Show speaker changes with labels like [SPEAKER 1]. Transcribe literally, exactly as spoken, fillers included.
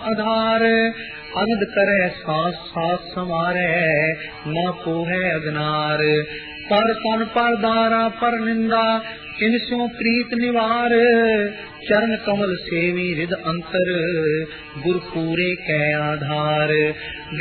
[SPEAKER 1] आधार। अनद करे सास सास समारे न कोहे अगनार। पर तन पर दारा पर निंदा इनसों प्रीत निवार। चरण कमल सेवी रिद अंतर गुर पूरे कै आधार।